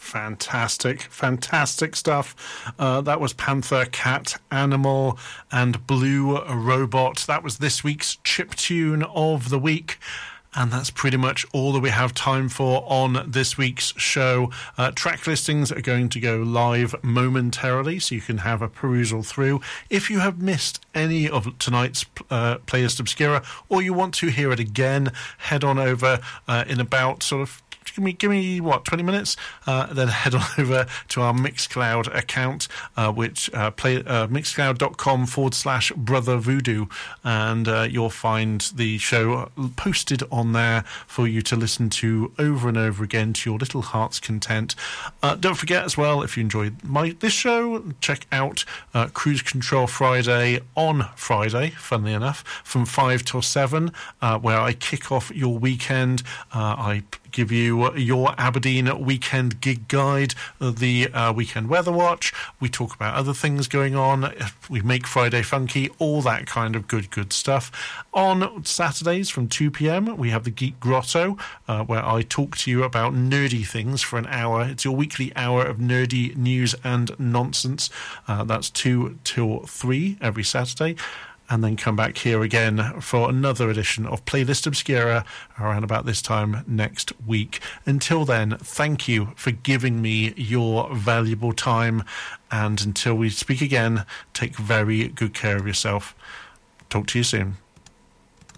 Fantastic stuff. That was Panther, Cat, Animal, and Blue Robot. That was this week's chiptune of the week. And that's pretty much all that we have time for on this week's show. Track listings are going to go live momentarily, so you can have a perusal through. If you have missed any of tonight's Playlist Obscura, or you want to hear it again, head on over in about sort of give me what, 20 minutes? Then head on over to our Mixcloud account, which mixcloud.com/Brother Voodoo, and you'll find the show posted on there for you to listen to over and over again to your little heart's content. Don't forget as well, if you enjoyed this show, check out Cruise Control Friday on Friday, funnily enough, from 5 till 7, where I kick off your weekend. I give you your Aberdeen weekend gig guide, the weekend weather watch. We talk about other things going on. We make Friday funky, all that kind of good stuff. On Saturdays from 2 p.m, we have the Geek Grotto, where I talk to you about nerdy things for an hour. It's your weekly hour of nerdy news and nonsense. That's 2 till 3 every Saturday. And then come back here again for another edition of Playlist Obscura around about this time next week. Until then, thank you for giving me your valuable time. And until we speak again, take very good care of yourself. Talk to you soon.